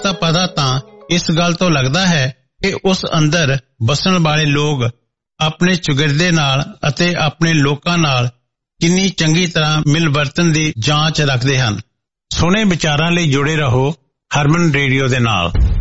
ਤਾਂ ਪਤਾ ਤਾਂ ਇਸ ਗੱਲ ਤੋਂ ਲੱਗਦਾ ਹੈ ਕਿ ਉਸ ਅੰਦਰ ਵਸਣ ਵਾਲੇ ਲੋਕ ਆਪਣੇ ਚੁਗਿਰਦੇ ਨਾਲ ਅਤੇ ਆਪਣੇ ਲੋਕਾਂ ਨਾਲ ਕਿੰਨੀ ਚੰਗੀ ਤਰ੍ਹਾਂ ਮਿਲਵਰਤਨ ਦੀ ਜਾਂਚ ਰੱਖਦੇ ਹਨ। ਸੋਹਣੇ ਵਿਚਾਰਾਂ ਲਈ ਜੁੜੇ ਰਹੋ ਹਰਮਨ ਰੇਡੀਓ ਦੇ ਨਾਲ।